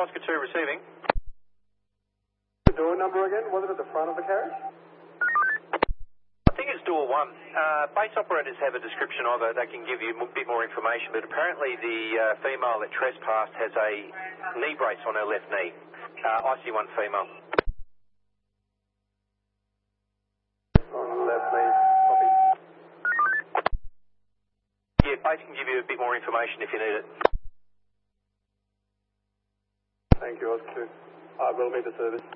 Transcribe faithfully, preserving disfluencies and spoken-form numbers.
Oscar two receiving. The door number again, was it at the front of the carriage? I think it's door one. Uh, base operators have a description of it. They can give you a bit more information, but apparently the uh, female that trespassed has a knee brace on her left knee. Uh, I C one female. On the left knee, copy. Yeah, base can give you a bit more information if you need it. Thank you, Oscar two. I will meet the service.